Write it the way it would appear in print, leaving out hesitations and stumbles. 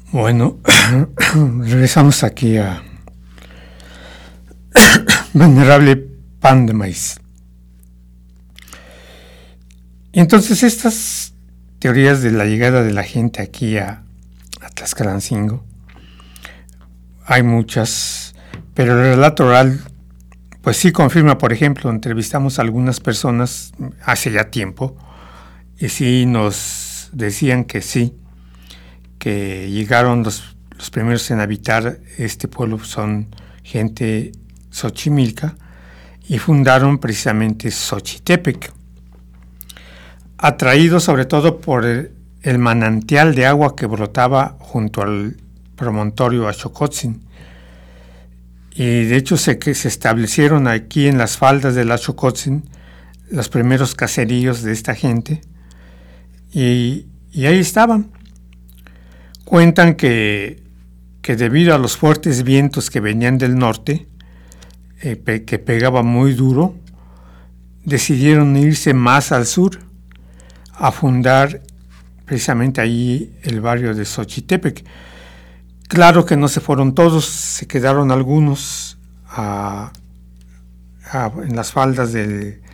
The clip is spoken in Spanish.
Bueno, regresamos aquí a Venerable Pan de Maíz. Y entonces estas teorías de la llegada de la gente aquí a Tlaxcalancingo, hay muchas, pero el relato oral pues sí confirma. Por ejemplo, entrevistamos a algunas personas hace ya tiempo y sí nos decían que sí, que llegaron los primeros en habitar este pueblo, son gente xochimilca, y fundaron precisamente Xochitepec, atraídos sobre todo por el manantial de agua que brotaba junto al promontorio Axocotzin. Y de hecho se establecieron aquí en las faldas del Axocotzin los primeros caseríos de esta gente, y ahí estaban. Cuentan que debido a los fuertes vientos que venían del norte, que pegaba muy duro, decidieron irse más al sur, a fundar precisamente allí el barrio de Xochitepec. Claro que no se fueron todos, se quedaron algunos en las faldas del